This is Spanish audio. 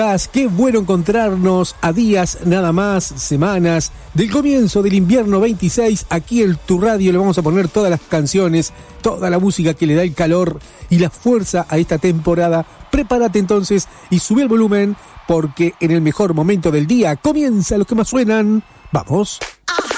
Qué bueno encontrarnos a días nada más, semanas del comienzo del invierno 26. Aquí en tu radio le vamos a poner todas las canciones, toda la música que le da el calor y la fuerza a esta temporada. Prepárate entonces y sube el volumen porque en el mejor momento del día comienza los que más suenan. ¡Vamos!